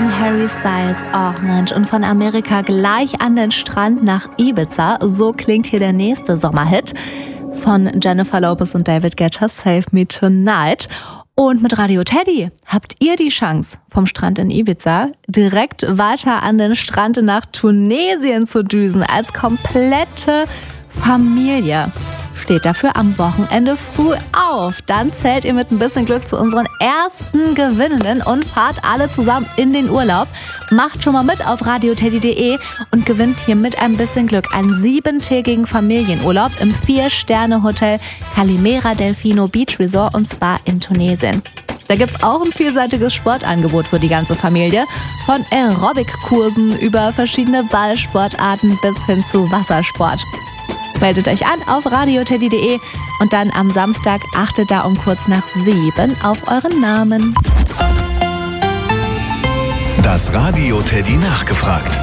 von Harry Styles. Och Mensch, und von Amerika gleich an den Strand nach Ibiza. So klingt hier der nächste Sommerhit von Jennifer Lopez und David Guetta, Save Me Tonight. Und mit Radio Teddy habt ihr die Chance, vom Strand in Ibiza direkt weiter an den Strand nach Tunesien zu düsen, als komplette Familie. Steht dafür am Wochenende früh auf. Dann zählt ihr mit ein bisschen Glück zu unseren ersten Gewinnenden und fahrt alle zusammen in den Urlaub. Macht schon mal mit auf radioteddy.de und gewinnt hier mit ein bisschen Glück einen 7-tägigen Familienurlaub im 4-Sterne-Hotel Calimera Delfino Beach Resort, und zwar in Tunesien. Da gibt's auch ein vielseitiges Sportangebot für die ganze Familie. Von Aerobic-Kursen über verschiedene Ballsportarten bis hin zu Wassersport. Meldet euch an auf radioteddy.de und dann am Samstag achtet da um kurz nach 7 auf euren Namen. Das Radio Teddy nachgefragt.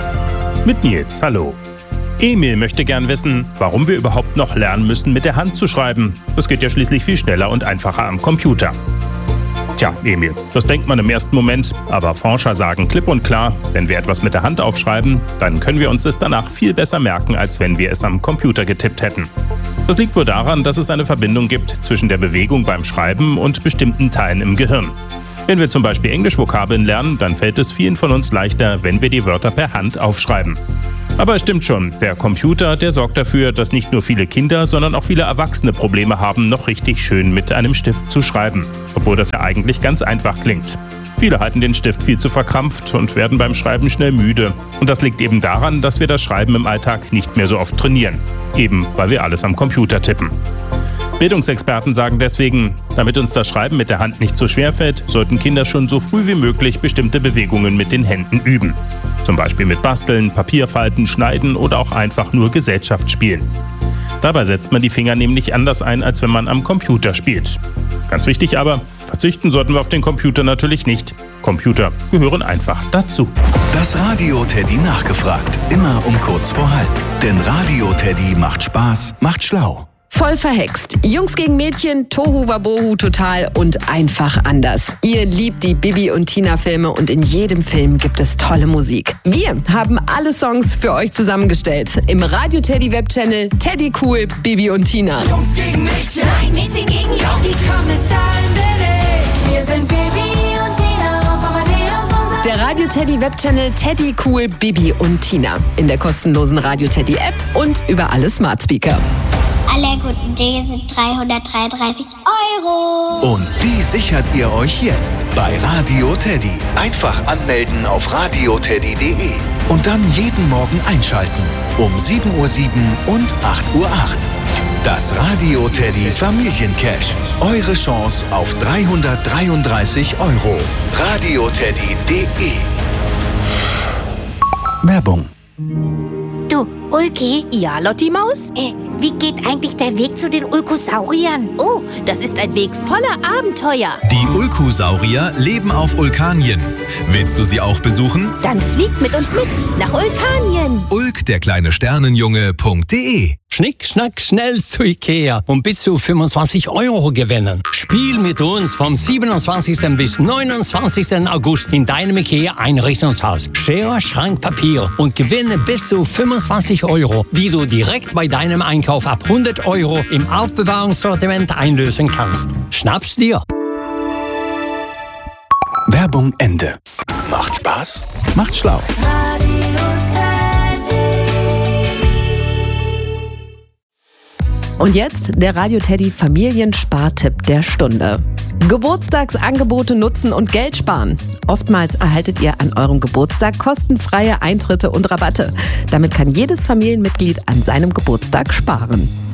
Mit Nils, hallo. Emil möchte gern wissen, warum wir überhaupt noch lernen müssen, mit der Hand zu schreiben. Das geht ja schließlich viel schneller und einfacher am Computer. Tja, Emil, das denkt man im ersten Moment, aber Forscher sagen klipp und klar, wenn wir etwas mit der Hand aufschreiben, dann können wir uns es danach viel besser merken, als wenn wir es am Computer getippt hätten. Das liegt wohl daran, dass es eine Verbindung gibt zwischen der Bewegung beim Schreiben und bestimmten Teilen im Gehirn. Wenn wir zum Beispiel Englisch-Vokabeln lernen, dann fällt es vielen von uns leichter, wenn wir die Wörter per Hand aufschreiben. Aber es stimmt schon, der Computer, der sorgt dafür, dass nicht nur viele Kinder, sondern auch viele Erwachsene Probleme haben, noch richtig schön mit einem Stift zu schreiben. Obwohl das ja eigentlich ganz einfach klingt. Viele halten den Stift viel zu verkrampft und werden beim Schreiben schnell müde. Und das liegt eben daran, dass wir das Schreiben im Alltag nicht mehr so oft trainieren. Eben, weil wir alles am Computer tippen. Bildungsexperten sagen deswegen, damit uns das Schreiben mit der Hand nicht so schwer fällt, sollten Kinder schon so früh wie möglich bestimmte Bewegungen mit den Händen üben. Zum Beispiel mit Basteln, Papierfalten, Schneiden oder auch einfach nur Gesellschaft spielen. Dabei setzt man die Finger nämlich anders ein, als wenn man am Computer spielt. Ganz wichtig aber, verzichten sollten wir auf den Computer natürlich nicht. Computer gehören einfach dazu. Das Radio Teddy nachgefragt. Immer um kurz vor halb. Denn Radio Teddy macht Spaß, macht schlau. Voll verhext. Jungs gegen Mädchen, Tohu Wabohu total und einfach anders. Ihr liebt die Bibi und Tina Filme und in jedem Film gibt es tolle Musik. Wir haben alle Songs für euch zusammengestellt. Im Radio Teddy Webchannel Teddy Cool, Bibi und Tina. Jungs gegen Mädchen, nein, Mädchen gegen Jungs. Die Kommissarin Billy. Wir sind Bibi und Tina auf Amadeus. Der Radio Teddy Webchannel Teddy Cool, Bibi und Tina. In der kostenlosen Radio Teddy App und über alle Smart Speaker. Alle guten Dinge sind 333 €. Und die sichert ihr euch jetzt bei Radio Teddy. Einfach anmelden auf radioteddy.de und dann jeden Morgen einschalten. Um 7:07 Uhr und 8:08 Uhr. Das Radio Teddy Familiencash. Eure Chance auf 333 €. radioteddy.de. Werbung. Du, Ulki? Ja, Lotti Maus? Wie geht eigentlich der Weg zu den Ulkosauriern? Oh, das ist ein Weg voller Abenteuer. Die Ulkosaurier leben auf Ulkanien. Willst du sie auch besuchen? Dann fliegt mit uns mit nach Ulkanien. Ulk, der kleine Sternenjunge.de. Schnick, schnack, schnell zu Ikea und bis zu 25 € gewinnen. Spiel mit uns vom 27. bis 29. August in deinem Ikea-Einrichtungshaus. Schere, Schrank, Papier und gewinne bis zu 25 €, die du direkt bei deinem Einkauf ab 100 € im Aufbewahrungssortiment einlösen kannst. Schnapp's dir! Werbung Ende. Macht Spaß, macht schlau. Und jetzt der Radio Teddy Familienspartipp der Stunde. Geburtstagsangebote nutzen und Geld sparen. Oftmals erhaltet ihr an eurem Geburtstag kostenfreie Eintritte und Rabatte. Damit kann jedes Familienmitglied an seinem Geburtstag sparen.